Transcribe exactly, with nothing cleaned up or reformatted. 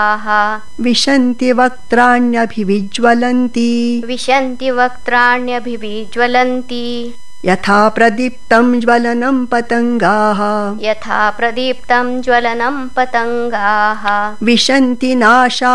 विशन्ति वक्त्राण्यभिविज्वलन्ति विशन्ति वक्त्राण्यभिविज्वलन्ति यथा प्रदीप्तं ज्वलनं पतङ्गाः यथा प्रदीप्तं ज्वलनं पतङ्गाः विशन्ति नाशा